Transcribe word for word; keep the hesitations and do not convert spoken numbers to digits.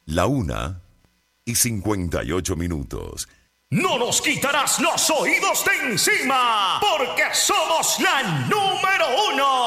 La una y cincuenta y ocho minutos. No nos quitarás los oídos de encima, porque somos la número uno.